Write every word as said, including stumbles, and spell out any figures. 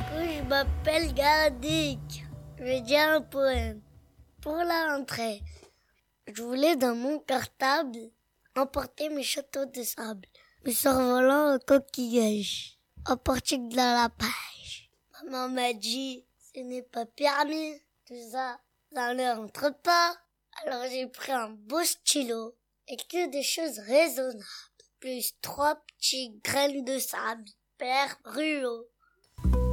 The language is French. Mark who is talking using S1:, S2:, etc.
S1: Je m'appelle Gardic. Je vais dire un poème. Pour la rentrée, je voulais dans mon cartable emporter mes châteaux de sable, mes survolants en coquillage, emporter de la pêche. Maman m'a dit, ce n'est pas permis, tout ça, ça ne rentre pas. Alors j'ai pris un beau stylo et que des choses raisonnables, plus trois petits graines de sable, père, ruau.